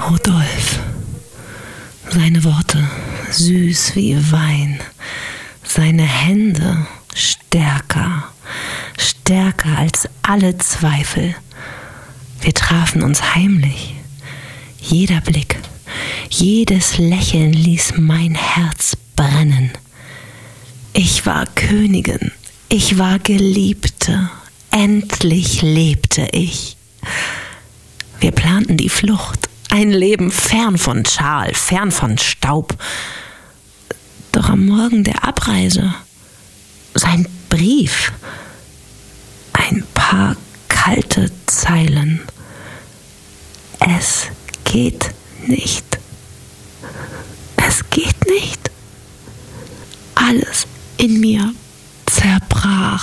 Rodolphe. Seine Worte süß wie Wein. Seine Hände stärker als alle Zweifel. Wir trafen uns heimlich. Jeder Blick, jedes Lächeln ließ mein Herz brennen. Ich war Königin, ich war Geliebte, endlich lebte ich. Wir planten die Flucht, ein Leben fern von Schal, fern von Staub. Doch am Morgen der Abreise, sein Brief, ein paar kalte Zeilen. Es geht nicht. Es geht nicht. Alles in mir zerbrach.